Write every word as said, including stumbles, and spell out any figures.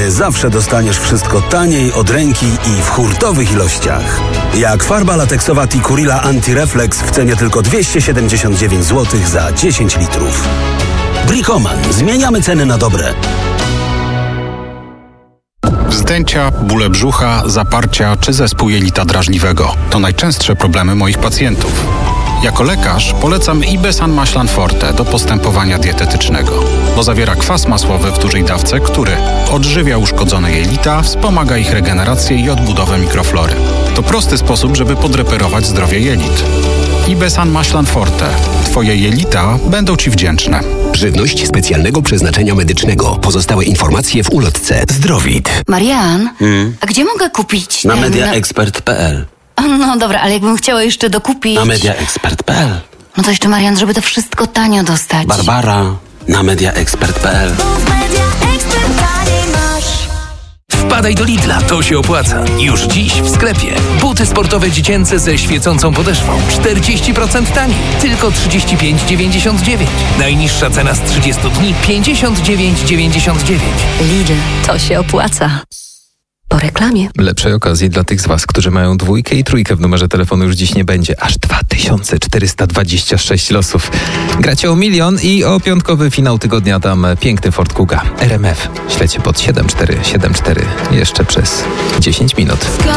gdzie zawsze dostaniesz wszystko taniej, od ręki i w hurtowych ilościach. Jak farba lateksowa Tikurila Anti-Reflex w cenie tylko dwieście siedemdziesiąt dziewięć złotych za dziesięć litrów. Bricoman. Zmieniamy ceny na dobre. Wzdęcia, bóle brzucha, zaparcia czy zespół jelita drażliwego to najczęstsze problemy moich pacjentów. Jako lekarz polecam Ibesan Maślan Forte do postępowania dietetycznego, bo zawiera kwas masłowy w dużej dawce, który odżywia uszkodzone jelita, wspomaga ich regenerację i odbudowę mikroflory. To prosty sposób, żeby podreperować zdrowie jelit. Ibesan Maślan Forte. Twoje jelita będą Ci wdzięczne. Żywność specjalnego przeznaczenia medycznego. Pozostałe informacje w ulotce. Zdrowit. Marian, Hmm? a gdzie mogę kupić? Na ten- mediaexpert kropka p l. No dobra, ale jakbym chciała jeszcze dokupić... Na mediaexpert kropka p l. No to jeszcze, Marian, żeby to wszystko tanio dostać. Barbara. Na mediaexpert kropka p l. Wpadaj do Lidla, to się opłaca. Już dziś w sklepie. Buty sportowe dziecięce ze świecącą podeszwą. czterdzieści procent taniej. Tylko trzydzieści pięć dziewięćdziesiąt dziewięć. Najniższa cena z trzydziestu dni pięćdziesiąt dziewięć dziewięćdziesiąt dziewięć. Lidl, to się opłaca. Po reklamie. Lepszej okazji dla tych z Was, którzy mają dwójkę i trójkę w numerze telefonu już dziś nie będzie. Aż dwa tysiące czterysta dwadzieścia sześć losów. Gracie o milion i o piątkowy finał tygodnia dam piękny Ford Kuga R M F. Śledźcie pod siedem cztery siedem cztery jeszcze przez dziesięć minut.